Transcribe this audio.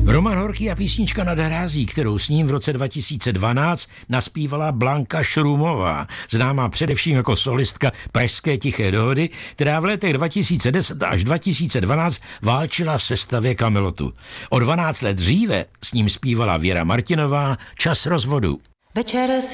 Roman Horký a písnička Nad hrází, kterou s ním v roce 2012 naspívala Blanka Šrumová, známá především jako solistka Pražské Tiché dohody, která v letech 2010 až 2012 válčila v sestavě Kamelotu. O 12 let dříve s ním zpívala Věra Martinová Čas rozvodu. Večer